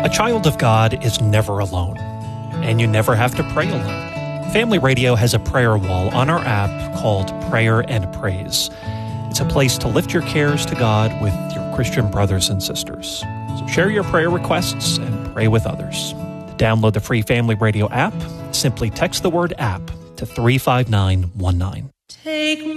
A child of God is never alone, and you never have to pray alone. Family Radio has a prayer wall on our app called Prayer and Praise. It's a place to lift your cares to God with your Christian brothers and sisters. So share your prayer requests and pray with others. To download the free Family Radio app, simply text the word app to 35919. Take